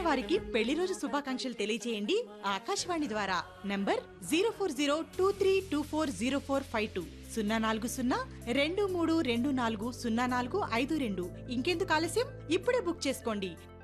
వారికి పెళ్లి రోజు శుభాకాంక్షలు తెలియజేయండి ఆకాశవాణి ద్వారా. నంబర్ 04023240452 04023240452. ఇంకెందుకు ఆలస్యం, ఇప్పుడే బుక్ చేసుకోండి.